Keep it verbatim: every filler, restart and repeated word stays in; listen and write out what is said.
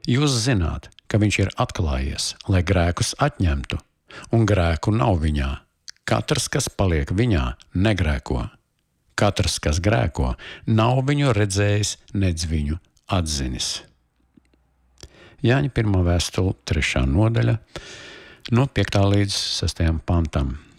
Jūs zināt, ka viņš ir atklājies, lai grēkus atņemtu, un grēku nav viņā. Katrs, kas paliek viņā, negrēko. Katrs, kas grēko, nav viņu redzējis, nedz viņu atzinis. Jāņa pirmā vēstule, trešā nodaļa, no piektā līdz sestajam pantam.